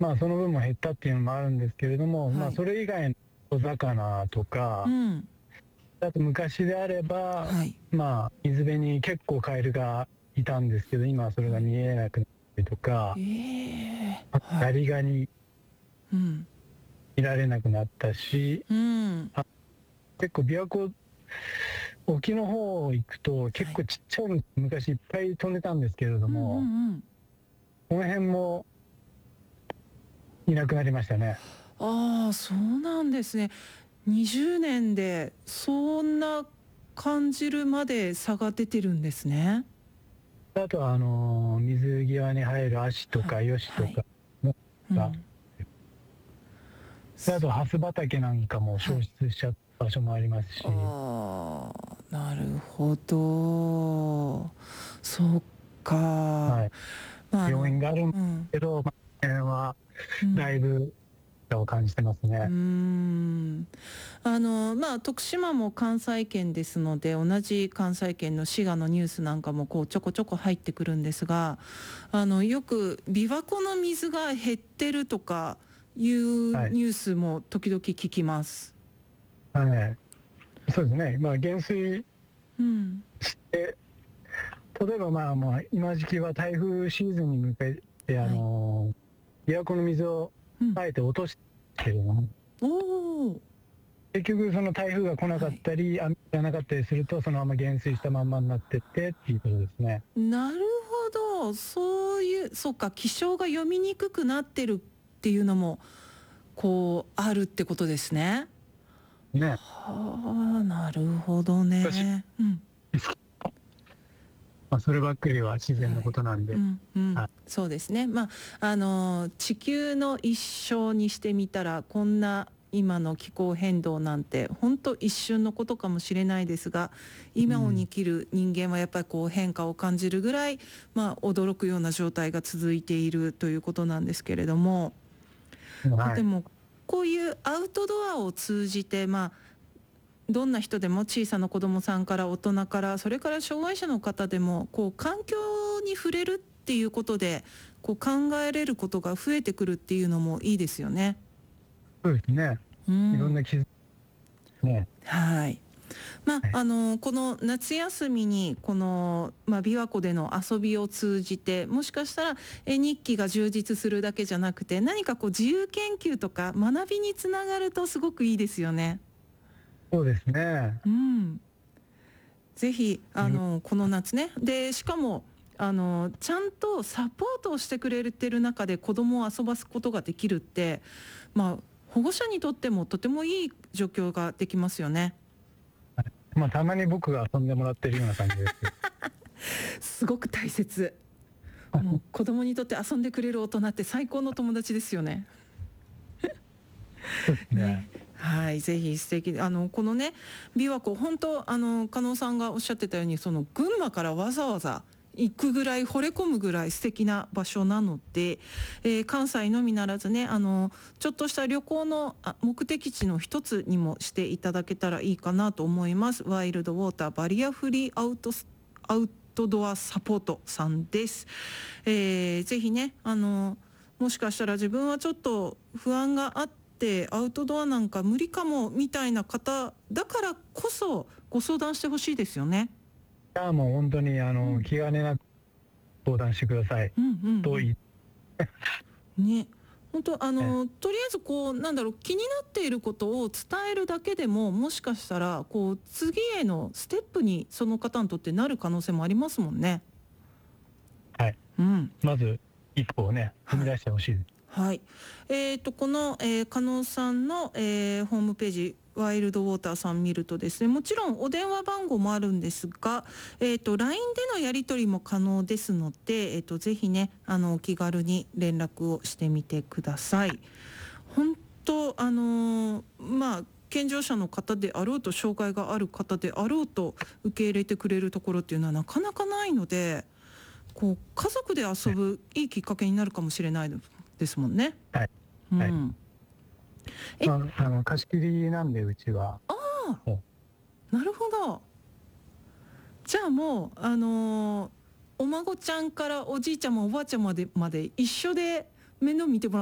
その分も減ったっていうのもあるんですけれども、 はい、 それ以外の小魚とか、 うん、 あと昔であれば、 はい、 水辺に結構カエルがいたんですけど、今はそれがはい。 見えなくなったりとか、あとはい、 ザリガニうん、 見られなくなったし、 うん、 あ結構琵琶湖沖の方行くと結はい、 構ちっちゃいの昔いっぱい飛んでたんですけれどうんうも、 んうん。 この辺もいなくなりましたね。 ああ、そうなんですね。20年でそんな感じるまで差が出てるんですね。 あとは水際に入るアシとはい、 かヨシはい。 とかもが、 うん。 であとそハス畑なんかもはい。 消失しちゃった場所もありますし、 ああ、なるほど。そっか。 はい、要因があるんですうん、 けど、この辺はうん。 だいぶ差を感じてますうーね。 ん。徳島も関西圏ですので、同じ関西圏の滋賀のニュースなんかもこうちょこちょこ入ってくるんですが、よく琵琶湖の水が減ってるとかいうはい、 ニュースも時々聞きます。 はい、そうですね。減水うん。 して、例えばもう今時期は台風シーズンに向けてはい。 琵琶湖の水をうん。 あえて落としてるけれども、 おお。 結局その台風が来なかはい。 ったり雨がなかったりするとそのまま減水したまんまになってってっていうことですね。 なるほど。そういう、そっか、気象が読みにくくなってるっていうのもこうあるってことですね。 ね。 はあ、なるほど私、 ね。うん。 そればっかりは自然のはい。 ことなんで、 うんうん。 はそうですね。地球の一生にしてみたら、こんな今の気候変動なんて、本当一瞬のことかもしれないですが、 い、う今を生ん、 きる人間はやっぱりこう変化を感じるぐらい、驚くような状態が続いているということなんですけれども、 はい、 でも、こういうアウトドアを通じて、どんな人でも小さな子どもさんから大人からそれから障害者の方でもこう環境に触れるっていうことでこう考えれることが増えてくるっていうのもいいですよね。 そうですね。 ういろんなん。 気づきね。 はい。 はい、 この夏休みにこの、琵琶湖での遊びを通じてもしかしたら日記が充実するだけじゃなくて何かこう自由研究とか学びにつながるとすごくいいですよね。 そうですね。 うん。ぜひいろこの夏ねでしかもちゃんとサポートをしてくれてる中で子どもを遊ばすことができるって保護者にとってもとてもいい状況ができますよね。 たまに僕が遊んでもらってるような感じです。 すごく大切。もう子どもにとって遊んでくれる大人って最高の友達ですよね。 そうですね。 ね、はい、ぜひ素敵このね琵琶湖本当加納さんがおっしゃってたようにその群馬からわざわざ行くぐらい惚れ込むぐらい素敵な場所なので、関西のみならずねちょっとした旅行の目的地の一つにもしていただけたらいいかなと思います。ワイルドウォーターバリアフリーアウトドアサポートさんです。ぜひねもしかしたら自分はちょっと不安があってアウトドアなんか無理かもみたいな方だからこそご相談してほしいですよね。 じゃあもう本当にうん気兼ねなく相談してください。 うんうんと言っうんね。本当て、 とりあえずこうなんだろう気になっていることを伝えるだけでももしかしたらこう次へのステップにその方にとってなる可能性もありますもんね。 はい。 うん。 まず一歩をね、踏みはい。 出してほしいです。 はい。この、加納さんの、ホームページ、ワイルドウォーターさん見るとですね、もちろんお電話番号もあるんですが、LINE でのやり取りも可能ですので、ぜひね、お気軽に連絡をしてみてください。本当、健常者の方であろうと、障害がある方であろうと、受け入れてくれるところっていうのはなかなかないので、こう家族で遊ね、 ぶいいきっかけになるかもしれないですもんね。 はい。はい。 うん。え、 貸し切りなんで、うちは。 あ、 もなるほど。じゃあもうお孫ちゃんからおじいちゃんもおばあちゃんまで一緒で面倒見てもら